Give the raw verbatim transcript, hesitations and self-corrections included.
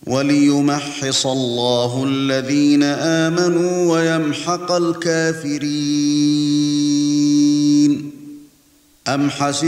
وَلِيُمَحِّصَ اللَّهُ الَّذِينَ آمَنُوا وَيَمْحَقَ الْكَافِرِينَ أَمْ حَسِبْتُمْ